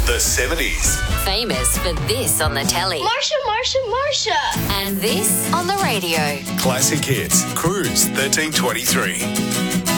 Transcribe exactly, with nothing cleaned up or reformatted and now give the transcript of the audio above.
The seventies. Famous for this on the telly. Marsha, Marsha, Marsha. And this on the radio. Classic hits. Cruise thirteen twenty-three.